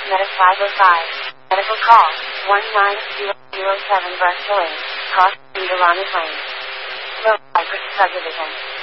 Meta 505. Medical call, 19007 Brush Lane, Cross, Edelon Lane. Low Subdivision.